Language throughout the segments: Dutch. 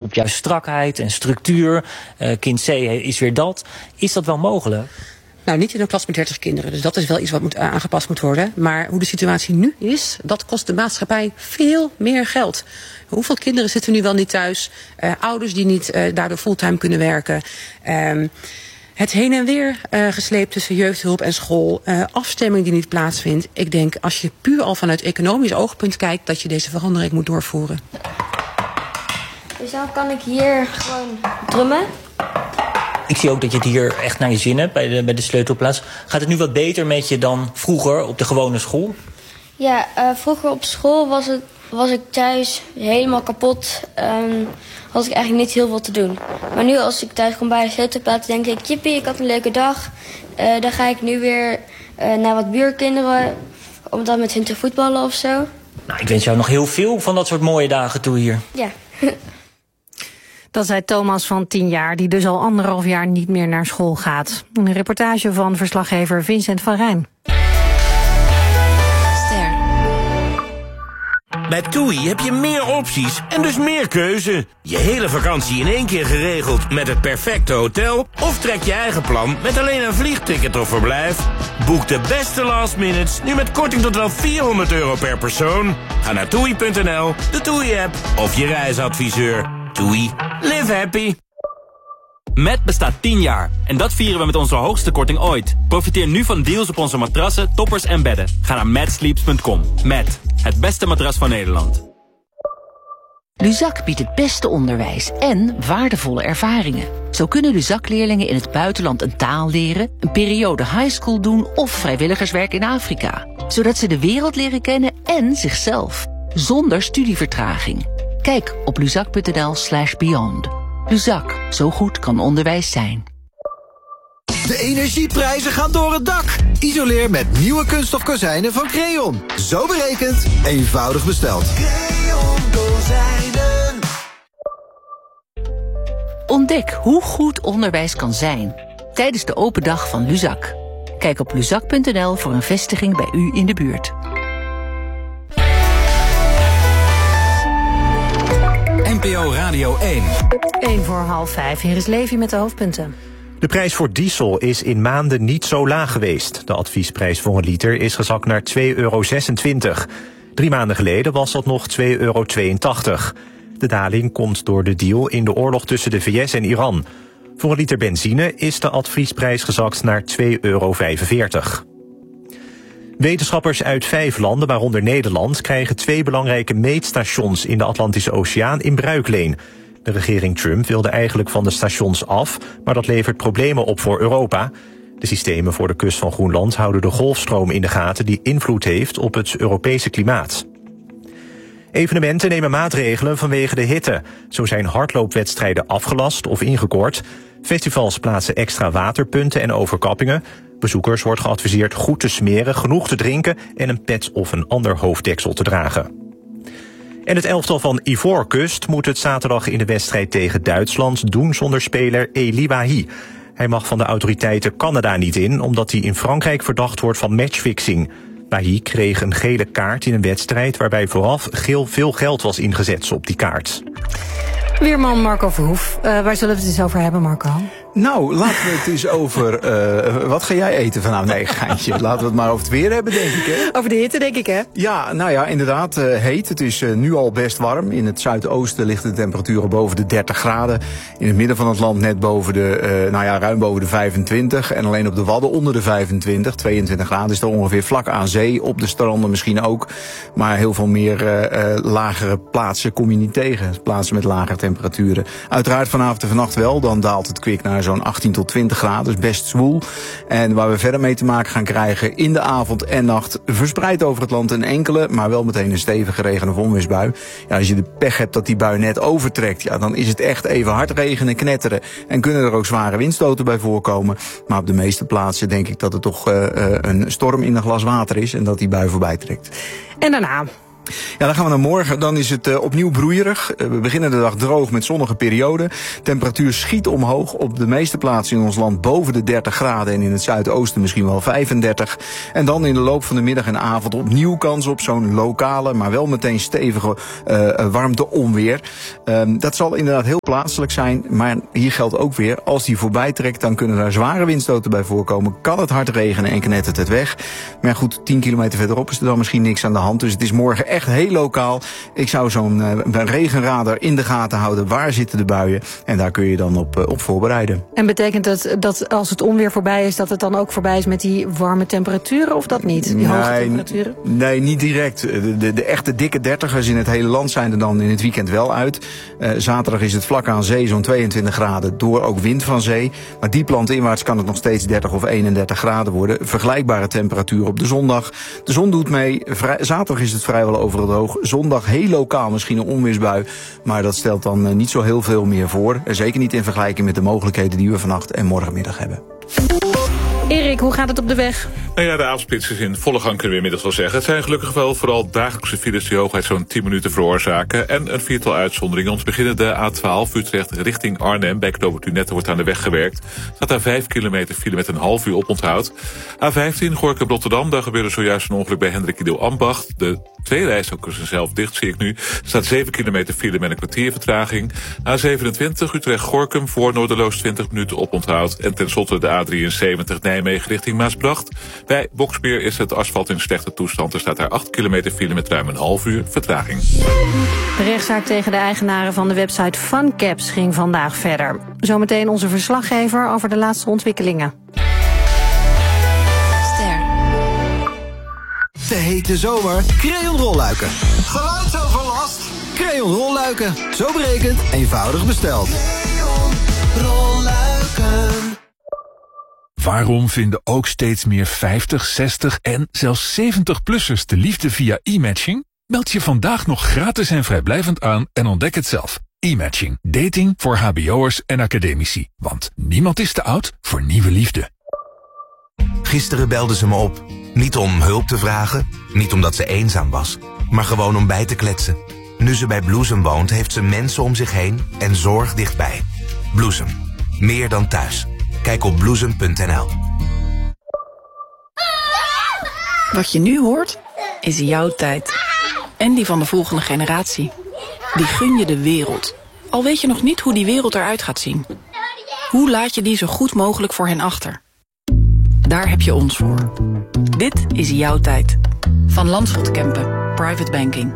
op juist strakheid en structuur. Kind C is weer dat. Is dat wel mogelijk? Nou, niet in een klas met 30 kinderen. Dus dat is wel iets wat aangepast moet worden. Maar hoe de situatie nu is, dat kost de maatschappij veel meer geld. Hoeveel kinderen zitten nu wel niet thuis? Ouders die niet daardoor fulltime kunnen werken. Het heen en weer gesleept tussen jeugdhulp en school. Afstemming die niet plaatsvindt. Ik denk, als je puur al vanuit economisch oogpunt kijkt, dat je deze verandering moet doorvoeren. Dus dan kan ik hier gewoon drummen. Ik zie ook dat je het hier echt naar je zin hebt bij de sleutelplaats. Gaat het nu wat beter met je dan vroeger op de gewone school? Ja, vroeger op school was ik thuis helemaal kapot. Had ik eigenlijk niet heel veel te doen. Maar nu als ik thuis kom bij de sleutelplaats, denk ik, jippie, ik had een leuke dag. Dan ga ik nu weer naar wat buurkinderen, om dan met hun te voetballen of zo. Nou, ik wens jou nog heel veel van dat soort mooie dagen toe hier. Ja. Dat zei Thomas van 10 jaar, die dus al 1,5 jaar niet meer naar school gaat. Een reportage van verslaggever Vincent van Rijn. Bij TUI heb je meer opties en dus meer keuze. Je hele vakantie in één keer geregeld met het perfecte hotel? Of trek je eigen plan met alleen een vliegticket of verblijf? Boek de beste last minutes nu met korting tot wel €400 per persoon. Ga naar TUI.nl, de TUI-app of je reisadviseur. TUI, live happy. Met bestaat 10 jaar en dat vieren we met onze hoogste korting ooit. Profiteer nu van deals op onze matrassen, toppers en bedden. Ga naar matsleeps.com. Met het beste matras van Nederland. Luzak biedt het beste onderwijs en waardevolle ervaringen. Zo kunnen Luzak-leerlingen in het buitenland een taal leren, een periode highschool doen of vrijwilligerswerk in Afrika. Zodat ze de wereld leren kennen en zichzelf. Zonder studievertraging. Kijk op luzak.nl/beyond. Luzak, zo goed kan onderwijs zijn. De energieprijzen gaan door het dak. Isoleer met nieuwe kunststof kozijnen van Creon. Zo berekend, eenvoudig besteld. Creon kozijnen. Ontdek hoe goed onderwijs kan zijn tijdens de open dag van Luzak. Kijk op luzak.nl voor een vestiging bij u in de buurt. NPO Radio 1. 4:45, hier is Levi met de hoofdpunten. De prijs voor diesel is in maanden niet zo laag geweest. De adviesprijs voor een liter is gezakt naar €2,26. 3 maanden geleden was dat nog €2,82. De daling komt door de deal in de oorlog tussen de VS en Iran. Voor een liter benzine is de adviesprijs gezakt naar €2,45. Wetenschappers uit 5 landen, waaronder Nederland, krijgen 2 belangrijke meetstations in de Atlantische Oceaan in bruikleen. De regering Trump wilde eigenlijk van de stations af, maar dat levert problemen op voor Europa. De systemen voor de kust van Groenland houden de golfstroom in de gaten die invloed heeft op het Europese klimaat. Evenementen nemen maatregelen vanwege de hitte. Zo zijn hardloopwedstrijden afgelast of ingekort. Festivals plaatsen extra waterpunten en overkappingen. Bezoekers wordt geadviseerd goed te smeren, genoeg te drinken en een pet of een ander hoofddeksel te dragen. En het elftal van Ivoorkust moet het zaterdag in de wedstrijd tegen Duitsland doen zonder speler Eli Wahi. Hij mag van de autoriteiten Canada niet in, omdat hij in Frankrijk verdacht wordt van matchfixing. Wahi kreeg een gele kaart in een wedstrijd waarbij vooraf veel geld was ingezet op die kaart. Weerman Marco Verhoef. Waar zullen we het eens over hebben, Marco? Nou, laten we het eens over... wat ga jij eten vanavond? Nee, geintje. Laten we het maar over het weer hebben, denk ik, hè? Over de hitte, denk ik, hè? Ja, nou ja, inderdaad, heet. Het is nu al best warm. In het zuidoosten ligt de temperatuur boven de 30 graden. In het midden van het land net boven de, ruim boven de 25. En alleen op de Wadden onder de 25. 22 graden is er ongeveer vlak aan zee. Op de stranden misschien ook. Maar heel veel meer lagere plaatsen kom je niet tegen. Plaatsen met lagere temperaturen. Uiteraard vanavond en vannacht wel. Dan daalt het kwik naar zo'n 18 tot 20 graden. Dus best zwoel. En waar we verder mee te maken gaan krijgen in de avond en nacht, verspreid over het land een enkele, maar wel meteen een stevige regen- of onweersbui. Ja, als je de pech hebt dat die bui net overtrekt, ja, dan is het echt even hard regenen, knetteren. En kunnen er ook zware windstoten bij voorkomen. Maar op de meeste plaatsen denk ik dat het toch een storm in een glas water is en dat die bui voorbij trekt. En daarna Ja, dan gaan we naar morgen. Dan is het opnieuw broeierig. We beginnen de dag droog met zonnige perioden. Temperatuur schiet omhoog. Op de meeste plaatsen in ons land boven de 30 graden. En in het zuidoosten misschien wel 35. En dan in de loop van de middag en avond opnieuw kans op zo'n lokale, maar wel meteen stevige warmte-onweer. Dat zal inderdaad heel plaatselijk zijn. Maar hier geldt ook weer, als die voorbij trekt, dan kunnen daar zware windstoten bij voorkomen. Kan het hard regenen en knettert het weg. Maar goed, 10 kilometer verderop is er dan misschien niks aan de hand. Dus het is morgen echt heel lokaal. Ik zou zo'n regenradar in de gaten houden. Waar zitten de buien? En daar kun je dan op voorbereiden. En betekent het dat als het onweer voorbij is, dat het dan ook voorbij is met die warme temperaturen of dat niet? Die hoge temperaturen? Nee, niet direct. De echte dikke dertigers in het hele land zijn er dan in het weekend wel uit. Zaterdag is het vlak aan zee zo'n 22 graden door ook wind van zee. Maar diep landinwaarts kan het nog steeds 30 of 31 graden worden. Vergelijkbare temperatuur op de zondag. De zon doet mee. Zaterdag is het vrijwel overal droog. Zondag heel lokaal misschien een onweersbui. Maar dat stelt dan niet zo heel veel meer voor. Zeker niet in vergelijking met de mogelijkheden die we vannacht en morgenmiddag hebben. Erik, hoe gaat het op de weg? Nou ja, de avondspits is in volle gang, kunnen we inmiddels wel zeggen. Het zijn gelukkig wel vooral dagelijkse files die hooguit zo'n 10 minuten veroorzaken. En een viertal uitzonderingen. Ons beginnen de A12 Utrecht richting Arnhem. Bij knooppunt Lunette wordt aan de weg gewerkt. Staat daar 5 kilometer file met een half uur oponthoud. A15 Gorinchem-Rotterdam. Daar gebeurde zojuist een ongeluk bij Hendrik Ido Ambacht. De twee rijstroken zijn zelf dicht, zie ik nu. Er staat 7 kilometer file met een kwartier vertraging. A27 Utrecht-Gorkum voor Noorderloos 20 minuten oponthoud. En tenslotte de A73 Nijmegen richting Maasbracht. Bij Boksmeer is het asfalt in slechte toestand. Er staat daar 8 kilometer file met ruim een half uur vertraging. De rechtszaak tegen de eigenaren van de website Funcaps ging vandaag verder. Zometeen onze verslaggever over de laatste ontwikkelingen. De hete zomer, Crayon rolluiken. Geluidsoverlast, Crayon rolluiken. Zo berekend, eenvoudig besteld. Crayon rolluiken. Waarom vinden ook steeds meer 50, 60 en zelfs 70-plussers de liefde via e-matching? Meld je vandaag nog gratis en vrijblijvend aan en ontdek het zelf. E-matching. Dating voor hbo'ers en academici. Want niemand is te oud voor nieuwe liefde. Gisteren belde ze me op. Niet om hulp te vragen, niet omdat ze eenzaam was, maar gewoon om bij te kletsen. Nu ze bij Bloesem woont, heeft ze mensen om zich heen en zorg dichtbij. Bloesem. Meer dan thuis. Kijk op bloesem.nl. Wat je nu hoort, is jouw tijd. En die van de volgende generatie. Die gun je de wereld. Al weet je nog niet hoe die wereld eruit gaat zien. Hoe laat je die zo goed mogelijk voor hen achter? Daar heb je ons voor. Dit is jouw tijd. Van Landschot Kempen. Private Banking.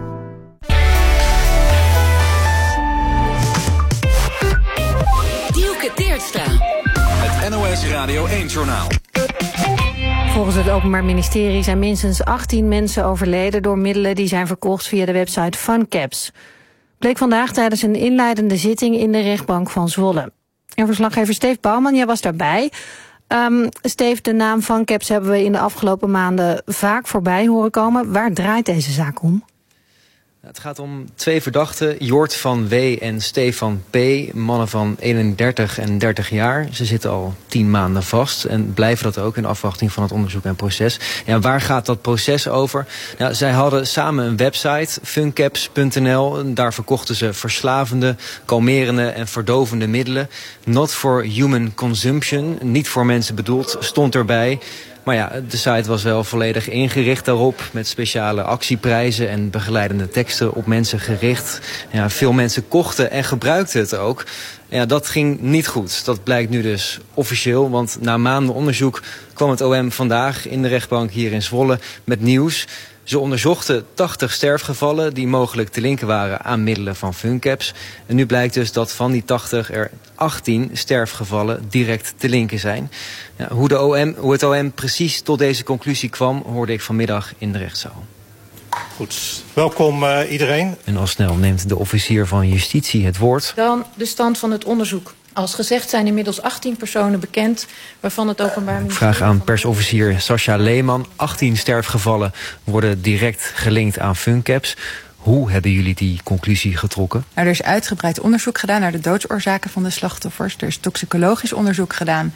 Dielke Teertstra. Het NOS Radio 1-journaal. Volgens het Openbaar Ministerie zijn minstens 18 mensen overleden door middelen die zijn verkocht via de website Funcaps. Bleek vandaag tijdens een inleidende zitting in de rechtbank van Zwolle. En verslaggever Steve Bouwman, jij was daarbij. Steve, de naam Funcaps hebben we in de afgelopen maanden vaak voorbij horen komen. Waar draait deze zaak om? Het gaat om twee verdachten, Jort van W. en Stefan P., mannen van 31 en 30 jaar. Ze zitten al 10 maanden vast en blijven dat ook in afwachting van het onderzoek en proces. Ja, waar gaat dat proces over? Nou, zij hadden samen een website, funcaps.nl. Daar verkochten ze verslavende, kalmerende en verdovende middelen. Not for human consumption, niet voor mensen bedoeld, stond erbij. Maar ja, de site was wel volledig ingericht daarop, met speciale actieprijzen en begeleidende teksten op mensen gericht. Ja, veel mensen kochten en gebruikten het ook. Ja, dat ging niet goed. Dat blijkt nu dus officieel, want na maanden onderzoek kwam het OM vandaag in de rechtbank hier in Zwolle met nieuws. Ze onderzochten 80 sterfgevallen die mogelijk te linken waren aan middelen van Funcaps. En nu blijkt dus dat van die 80 er 18 sterfgevallen direct te linken zijn. Ja, hoe het OM precies tot deze conclusie kwam, hoorde ik vanmiddag in de rechtszaal. Goed, welkom iedereen. En al snel neemt de officier van justitie het woord. Dan de stand van het onderzoek. Als gezegd zijn inmiddels 18 personen bekend, waarvan het Openbaar Ministerie... Vraag aan persofficier Sascha Leeman. 18 sterfgevallen worden direct gelinkt aan Funcaps. Hoe hebben jullie die conclusie getrokken? Nou, er is uitgebreid onderzoek gedaan naar de doodsoorzaken van de slachtoffers. Er is toxicologisch onderzoek gedaan.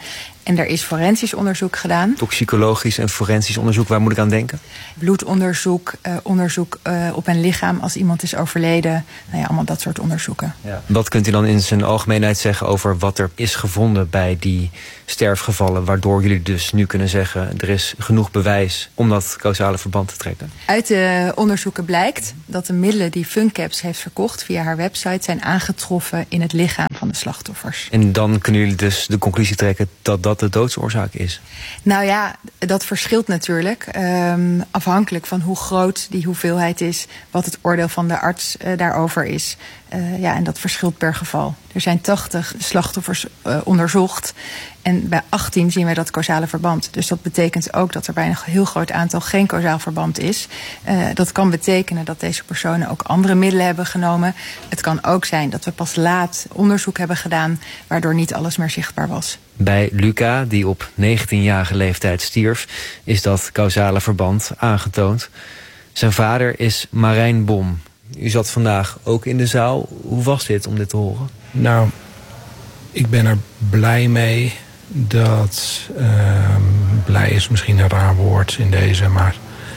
En er is forensisch onderzoek gedaan. Toxicologisch en forensisch onderzoek, waar moet ik aan denken? Bloedonderzoek, onderzoek op een lichaam als iemand is overleden. Allemaal dat soort onderzoeken. Ja. Wat kunt u dan in zijn algemeenheid zeggen over wat er is gevonden bij die sterfgevallen, waardoor jullie dus nu kunnen zeggen, er is genoeg bewijs om dat causale verband te trekken? Uit de onderzoeken blijkt dat de middelen die FunCaps heeft verkocht via haar website zijn aangetroffen in het lichaam van de slachtoffers. En dan kunnen jullie dus de conclusie trekken dat dat de doodsoorzaak is? Nou ja, dat verschilt natuurlijk. Afhankelijk van hoe groot die hoeveelheid is, wat het oordeel van de arts daarover is. En dat verschilt per geval. Er zijn 80 slachtoffers onderzocht. En bij 18 zien wij dat causale verband. Dus dat betekent ook dat er bij een heel groot aantal geen causaal verband is. Dat kan betekenen dat deze personen ook andere middelen hebben genomen. Het kan ook zijn dat we pas laat onderzoek hebben gedaan, waardoor niet alles meer zichtbaar was. Bij Luca, die op 19-jarige leeftijd stierf, is dat causale verband aangetoond. Zijn vader is Marijn Bom. U zat vandaag ook in de zaal. Hoe was dit om dit te horen? Nou, ik ben er blij mee dat... blij is misschien een raar woord in deze, maar...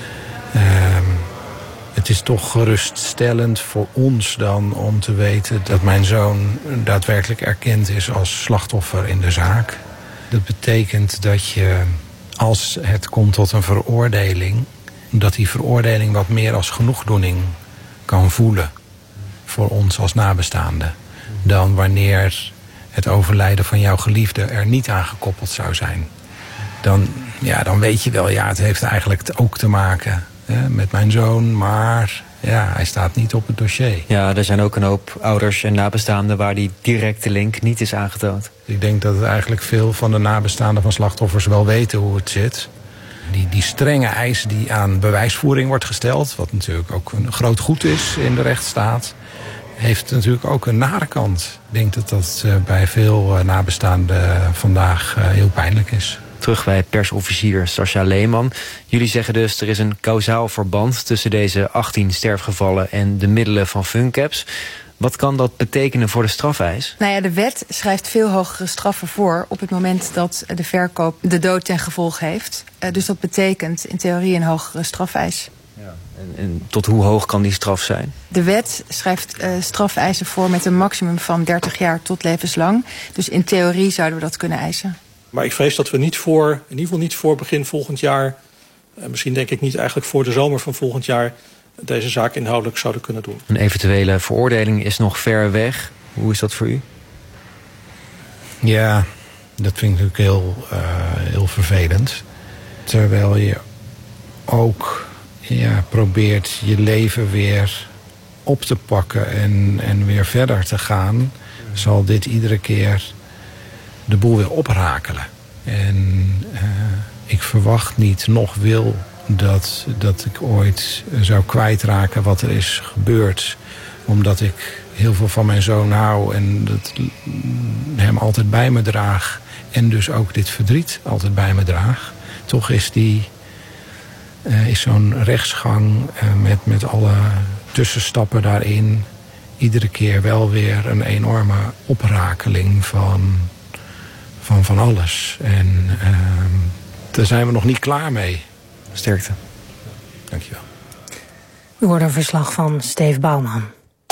het is toch geruststellend voor ons dan om te weten dat mijn zoon daadwerkelijk erkend is als slachtoffer in de zaak. Dat betekent dat je, als het komt tot een veroordeling, dat die veroordeling wat meer als genoegdoening kan voelen voor ons als nabestaanden dan wanneer het overlijden van jouw geliefde er niet aan gekoppeld zou zijn. Dan weet je wel, het heeft eigenlijk ook te maken met mijn zoon, maar hij staat niet op het dossier. Ja, er zijn ook een hoop ouders en nabestaanden waar die directe link niet is aangetoond. Ik denk dat eigenlijk veel van de nabestaanden van slachtoffers wel weten hoe het zit. Die strenge eisen die aan bewijsvoering wordt gesteld, wat natuurlijk ook een groot goed is in de rechtsstaat, heeft natuurlijk ook een nare kant. Ik denk dat dat bij veel nabestaanden vandaag heel pijnlijk is. Terug bij persofficier Sascha Leeman. Jullie zeggen dus er is een causaal verband tussen deze 18 sterfgevallen en de middelen van FunCaps. Wat kan dat betekenen voor de strafeis? De wet schrijft veel hogere straffen voor op het moment dat de verkoop de dood ten gevolg heeft. Dus dat betekent in theorie een hogere strafeis. Ja. En tot hoe hoog kan die straf zijn? De wet schrijft strafeisen voor met een maximum van 30 jaar tot levenslang. Dus in theorie zouden we dat kunnen eisen. Maar ik vrees dat we in ieder geval niet voor begin volgend jaar, misschien denk ik niet eigenlijk voor de zomer van volgend jaar, deze zaak inhoudelijk zouden kunnen doen. Een eventuele veroordeling is nog ver weg. Hoe is dat voor u? Ja, dat vind ik natuurlijk heel vervelend. Terwijl je ook probeert je leven weer op te pakken en weer verder te gaan, zal dit iedere keer de boel weer oprakelen. En ik verwacht niet, nog wil dat ik ooit zou kwijtraken wat er is gebeurd, omdat ik heel veel van mijn zoon hou en dat hem altijd bij me draag en dus ook dit verdriet altijd bij me draag. Toch is zo'n rechtsgang met alle tussenstappen daarin iedere keer wel weer een enorme oprakeling van alles. En daar zijn we nog niet klaar mee. Sterkte. Dankjewel. U hoort een verslag van Steve Bouwman.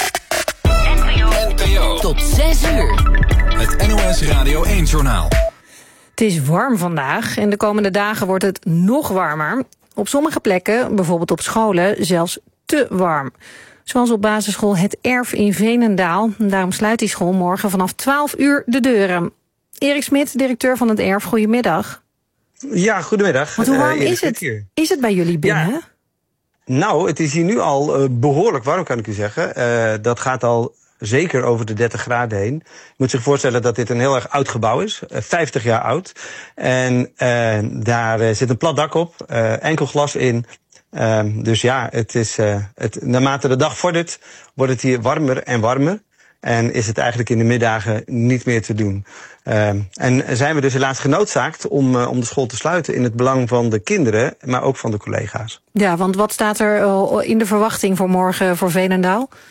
NPO. Tot 6 uur. Het NOS Radio 1-journaal. Het is warm vandaag en de komende dagen wordt het nog warmer. Op sommige plekken, bijvoorbeeld op scholen, zelfs te warm. Zoals op basisschool Het Erf in Veenendaal. Daarom sluit die school morgen vanaf 12 uur de deuren. Erik Smit, directeur van Het Erf, goedemiddag. Ja, goedemiddag. Want hoe warm is het? Is het bij jullie binnen? Ja, nou, het is hier nu al behoorlijk warm, kan ik u zeggen. Dat gaat al zeker over de 30 graden heen. Je moet zich voorstellen dat dit een heel erg oud gebouw is. 50 jaar oud. En daar zit een plat dak op. Enkel glas in. Dus ja, het is, naarmate de dag vordert, wordt het hier warmer en warmer. En is het eigenlijk in de middagen niet meer te doen. En zijn we dus helaas genoodzaakt om de school te sluiten in het belang van de kinderen, maar ook van de collega's. Ja, want wat staat er in de verwachting voor morgen voor Veenendaal?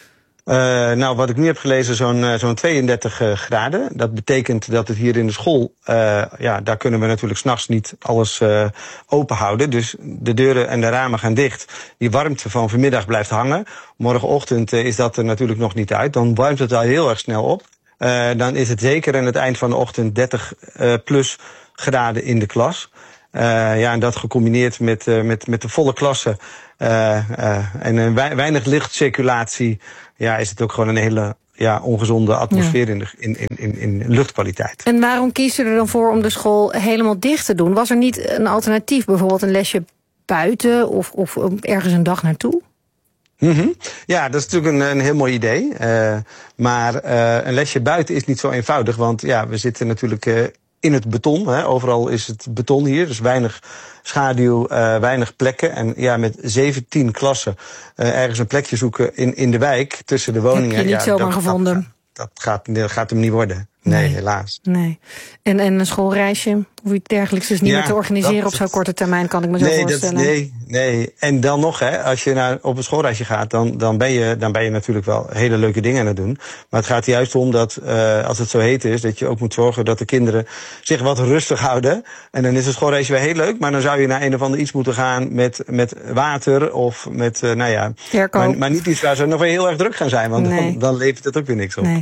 Wat ik nu heb gelezen, zo'n 32 graden. Dat betekent dat het hier in de school, daar kunnen we natuurlijk 's nachts niet alles open houden. Dus de deuren en de ramen gaan dicht. Die warmte van vanmiddag blijft hangen. Morgenochtend is dat er natuurlijk nog niet uit. Dan warmt het al heel erg snel op. Dan is het zeker aan het eind van de ochtend 30 plus graden in de klas. En dat gecombineerd met de volle klasse en weinig lichtcirculatie, is het ook gewoon een hele ongezonde atmosfeer in luchtkwaliteit. En waarom kies u er dan voor om de school helemaal dicht te doen? Was er niet een alternatief, bijvoorbeeld een lesje buiten of ergens een dag naartoe? Mm-hmm. Ja, dat is natuurlijk een heel mooi idee. Maar een lesje buiten is niet zo eenvoudig, want we zitten natuurlijk in het beton. Overal is het beton hier, dus weinig schaduw, weinig plekken. En met 17 klassen ergens een plekje zoeken in de wijk tussen de woningen. Heb je niet zomaar gevonden? Dat gaat hem niet worden. Nee, helaas. Nee. En een schoolreisje, of iets dergelijks, dus niet meer te organiseren op zo'n korte termijn, kan ik me zo voorstellen. Nee. En dan nog, als je op een schoolreisje gaat, dan ben je natuurlijk wel hele leuke dingen aan het doen. Maar het gaat juist om dat, als het zo heet is, dat je ook moet zorgen dat de kinderen zich wat rustig houden. En dan is het schoolreisje wel heel leuk, maar dan zou je naar een of ander iets moeten gaan met water of met, maar niet iets waar ze nog weer heel erg druk gaan zijn, want dan levert het ook weer niks op. Nee.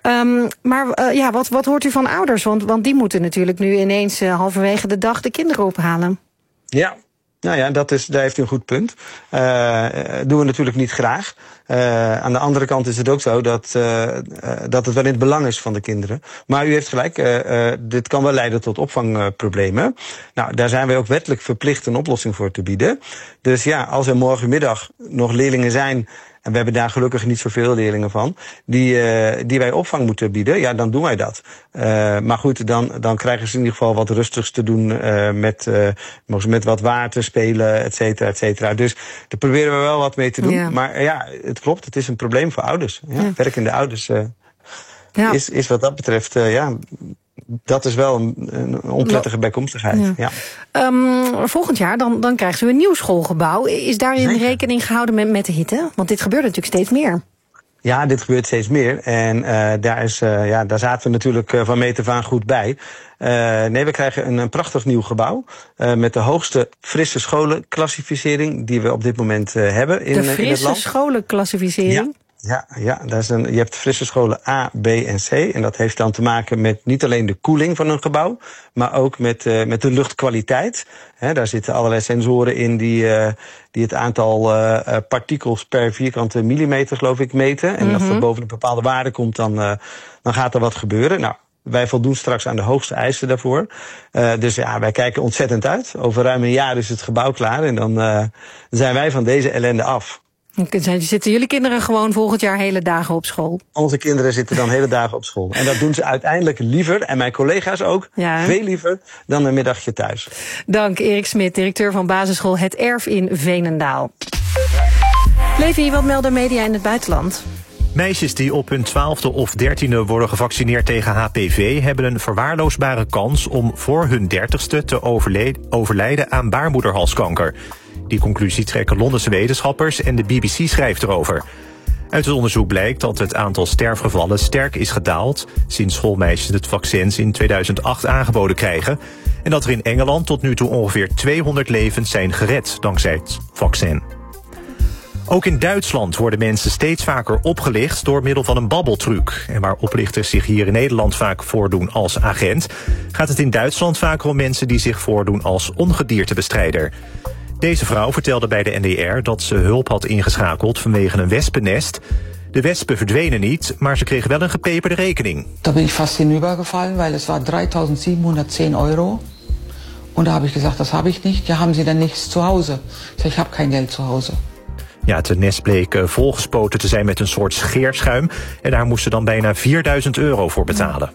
Wat hoort u van ouders? Want die moeten natuurlijk nu ineens halverwege de dag de kinderen ophalen. Ja. Daar heeft u een goed punt. Doen we natuurlijk niet graag. Aan de andere kant is het ook zo dat het wel in het belang is van de kinderen. Maar u heeft gelijk, dit kan wel leiden tot opvangproblemen. Daar zijn wij ook wettelijk verplicht een oplossing voor te bieden. Dus als er morgenmiddag nog leerlingen zijn, en we hebben daar gelukkig niet zoveel leerlingen van, die wij opvang moeten bieden, dan doen wij dat. Maar goed, dan krijgen ze in ieder geval wat rustigs te doen mogen met wat water spelen, et cetera, et cetera. Dus daar proberen we wel wat mee te doen. Ja. Maar het klopt, het is een probleem voor ouders. Werkende ouders is wat dat betreft, dat is wel een onprettige bijkomstigheid. Ja. Volgend jaar dan krijgt u een nieuw schoolgebouw. Is daarin rekening gehouden met de hitte? Want dit gebeurt natuurlijk steeds meer. Ja, dit gebeurt steeds meer. En daar zaten we natuurlijk van meet af aan goed bij. We krijgen een prachtig nieuw gebouw. Met de hoogste frisse scholenclassificering die we op dit moment hebben in het land. De frisse scholenclassificering? Ja, je hebt frisse scholen A, B en C. En dat heeft dan te maken met niet alleen de koeling van een gebouw, maar ook met de luchtkwaliteit. Daar zitten allerlei sensoren in die het aantal partikels per vierkante millimeter, geloof ik, meten. En als dat boven een bepaalde waarde komt, dan gaat er wat gebeuren. Wij voldoen straks aan de hoogste eisen daarvoor. Dus wij kijken ontzettend uit. Over ruim een jaar is het gebouw klaar en dan zijn wij van deze ellende af. Zitten jullie kinderen gewoon volgend jaar hele dagen op school? Onze kinderen zitten dan hele dagen op school. En dat doen ze uiteindelijk liever, en mijn collega's ook, veel liever dan een middagje thuis. Dank, Erik Smit, directeur van basisschool Het Erf in Veenendaal. Levi, wat melden media in het buitenland? Meisjes die op hun 12e of 13e worden gevaccineerd tegen HPV... hebben een verwaarloosbare kans om voor hun 30ste te overlijden aan baarmoederhalskanker. Die conclusie trekken Londense wetenschappers en de BBC schrijft erover. Uit het onderzoek blijkt dat het aantal sterfgevallen sterk is gedaald sinds schoolmeisjes het vaccins in 2008 aangeboden krijgen. En dat er in Engeland tot nu toe ongeveer 200 levens zijn gered dankzij het vaccin. Ook in Duitsland worden mensen steeds vaker opgelicht door middel van een babbeltruc. En waar oplichters zich hier in Nederland vaak voordoen als agent, gaat het in Duitsland vaker om mensen die zich voordoen als ongediertebestrijder. Deze vrouw vertelde bij de NDR dat ze hulp had ingeschakeld vanwege een wespennest. De wespen verdwenen niet, maar ze kregen wel een gepeperde rekening. Da bin ich fast hinübergefallen, weil es war 3.710 Euro. Und da habe ich gesagt, das habe ich nicht. Ja, haben Sie denn nichts zu Hause? Ich sage, ich habe kein Geld zu Hause. Ja, het nest bleek volgespoten te zijn met een soort scheerschuim. En daar moesten dan bijna 4.000 euro voor betalen.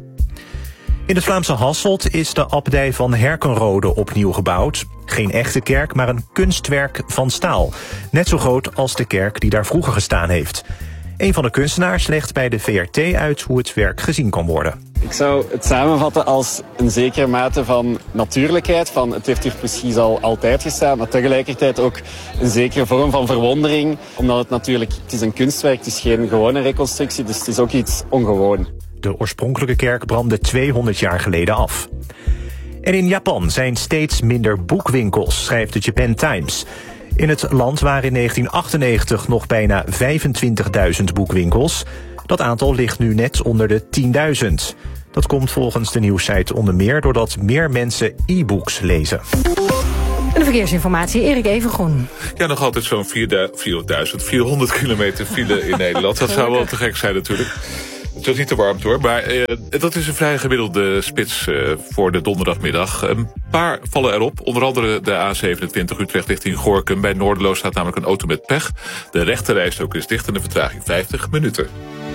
In het Vlaamse Hasselt is de abdij van Herkenrode opnieuw gebouwd. Geen echte kerk, maar een kunstwerk van staal. Net zo groot als de kerk die daar vroeger gestaan heeft. Een van de kunstenaars legt bij de VRT uit hoe het werk gezien kan worden. Ik zou het samenvatten als een zekere mate van natuurlijkheid. Van het heeft hier precies al altijd gestaan, maar tegelijkertijd ook een zekere vorm van verwondering. Omdat het is een kunstwerk, het is geen gewone reconstructie, dus het is ook iets ongewoon. De oorspronkelijke kerk brandde 200 jaar geleden af. En in Japan zijn steeds minder boekwinkels, schrijft de Japan Times. In het land waren in 1998 nog bijna 25.000 boekwinkels. Dat aantal ligt nu net onder de 10.000. Dat komt volgens de nieuwssite onder meer doordat meer mensen e-books lezen. En de verkeersinformatie, Erik Evengroen. Ja, nog altijd zo'n 400 kilometer file in Nederland. Dat zou wel te gek zijn natuurlijk. Het is niet te warm hoor, maar dat is een vrij gemiddelde spits voor de donderdagmiddag. Een paar vallen erop, onder andere de A27 Utrecht richting Gorinchem. Bij Noorderloos staat namelijk een auto met pech. De rechterrijstrook is dicht en de vertraging 50 minuten.